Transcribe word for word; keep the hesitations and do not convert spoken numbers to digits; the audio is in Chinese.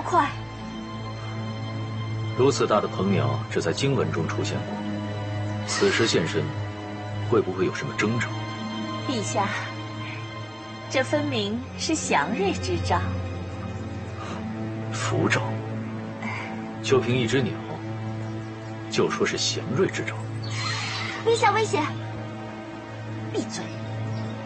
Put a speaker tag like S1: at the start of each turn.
S1: 快！
S2: 如此大的鹏鸟，只在经文中出现过，此时现身，会不会有什么征兆？
S1: 陛下，这分明是祥瑞之兆。
S2: 符咒，就凭一只鸟，就说是祥瑞之兆？
S1: 陛下危险！闭嘴！